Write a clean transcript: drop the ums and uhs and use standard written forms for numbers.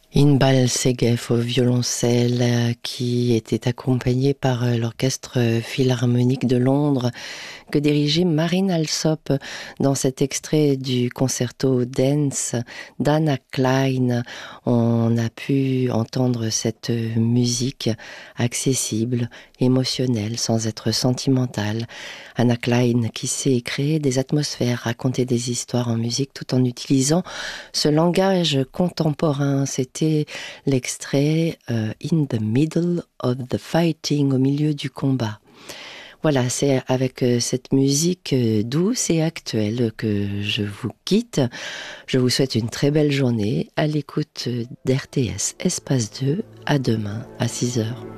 Inbal Segev au violoncelle qui était accompagné par l'Orchestre Philharmonique de Londres que dirigeait Marine Alsop dans cet extrait du concerto Dance d'Anna Klein. On a pu entendre cette musique accessible, émotionnelle, sans être sentimentale. Anna Klein qui sait créer des atmosphères, raconter des histoires en musique tout en utilisant ce langage contemporain. C'était l'extrait In the Middle of the Fighting, au milieu du combat. Voilà, c'est avec cette musique douce et actuelle que je vous quitte. Je vous souhaite une très belle journée à l'écoute d'RTS Espace 2. À demain à 6 heures.